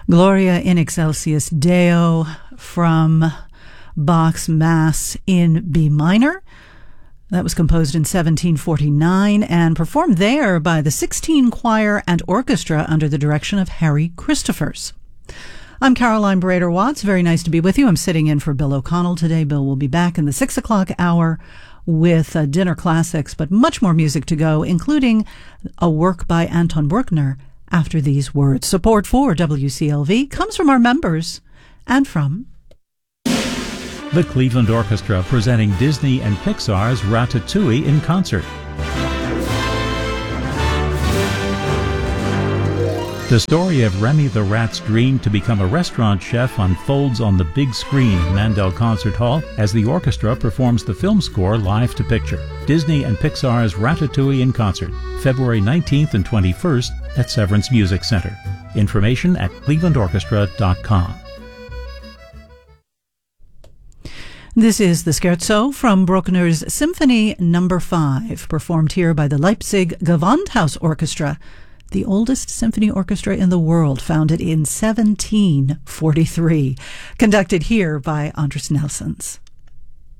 Gloria in Excelsis Deo from Bach's Mass in B minor. That was composed in 1749 and performed there by the 16 Choir and Orchestra under the direction of Harry Christophers. I'm Caroline Brader-Watts. Very nice to be with you. I'm sitting in for Bill O'Connell today. Bill will be back in the 6 o'clock hour with Dinner Classics, but much more music to go, including a work by Anton Bruckner after these words. Support for WCLV comes from our members and from the Cleveland Orchestra, presenting Disney and Pixar's Ratatouille in concert. The story of Remy the Rat's dream to become a restaurant chef unfolds on the big screen in Mandel Concert Hall as the orchestra performs the film score live to picture. Disney and Pixar's Ratatouille in concert, February 19th and 21st at Severance Music Center. Information at clevelandorchestra.com. This is the Scherzo from Bruckner's Symphony No. 5, performed here by the Leipzig Gewandhaus Orchestra, the oldest symphony orchestra in the world, founded in 1743, conducted here by Andris Nelsons.